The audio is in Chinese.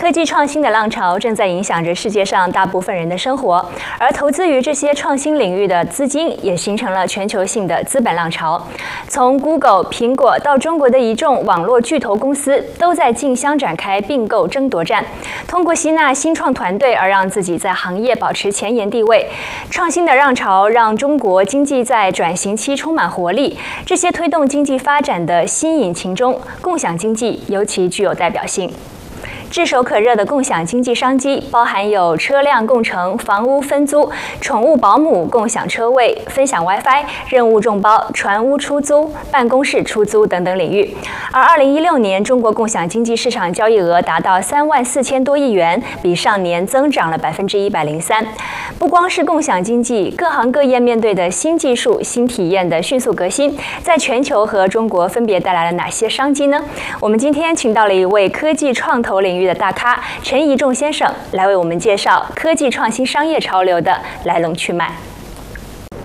科技创新的浪潮正在影响着世界上大部分人的生活，而投资于这些创新领域的资金也形成了全球性的资本浪潮。从 Google、苹果到中国的一众网络巨头公司，都在竞相展开并购争夺战，通过吸纳新创团队而让自己在行业保持前沿地位。创新的浪潮让中国经济在转型期充满活力，这些推动经济发展的新引擎中，共享经济尤其具有代表性。炙手可热的共享经济商机包含有车辆共乘、房屋分租、宠物保姆、共享车位、分享 WiFi、任务众包、船屋出租、办公室出租等等领域。而2016年，中国共享经济市场交易额达到34000多亿元，比上年增长了103%。不光是共享经济，各行各业面对的新技术、新体验的迅速革新，在全球和中国分别带来了哪些商机呢？我们今天请到了一位科技创投领域的大咖陈宜仲先生，来为我们介绍科技创新商业潮流的来龙去脉。